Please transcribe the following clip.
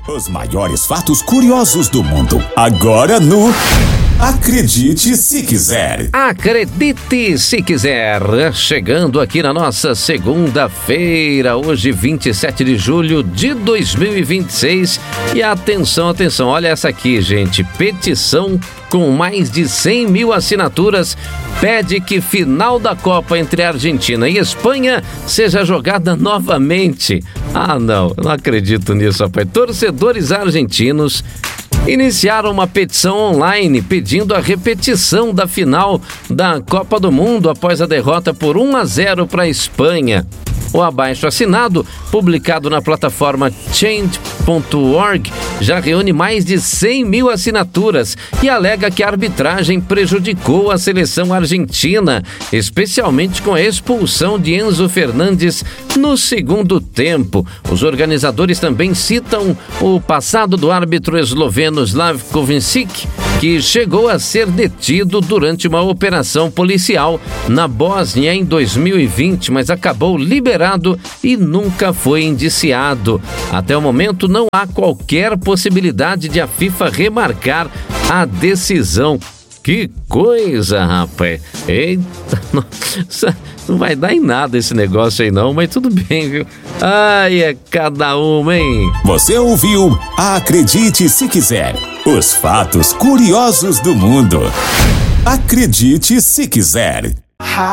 Os maiores fatos curiosos do mundo. Agora no Acredite Se Quiser. Acredite Se Quiser. Chegando aqui na nossa segunda-feira, hoje 27 de julho de 2026. E atenção, olha essa aqui, gente. Petição com mais de 100 mil assinaturas pede que final da Copa entre Argentina e Espanha seja jogada novamente. Ah, não acredito nisso, rapaz. Torcedores argentinos iniciaram uma petição online pedindo a repetição da final da Copa do Mundo após a derrota por 1-0 para a Espanha. O abaixo-assinado, publicado na plataforma Change.org, já reúne mais de 100 mil assinaturas e alega que a arbitragem prejudicou a seleção argentina, especialmente com a expulsão de Enzo Fernandes no segundo tempo. Os organizadores também citam o passado do árbitro esloveno Slavko Vincic, que chegou a ser detido durante uma operação policial na Bósnia em 2020, mas acabou liberado e nunca foi indiciado. Até o momento não há qualquer possibilidade de a FIFA remarcar a decisão. Que coisa, rapaz. Eita, não vai dar em nada esse negócio aí não, mas tudo bem, viu? Ai, é cada uma, hein? Você ouviu Acredite Se Quiser. Os fatos curiosos do mundo. Acredite Se Quiser.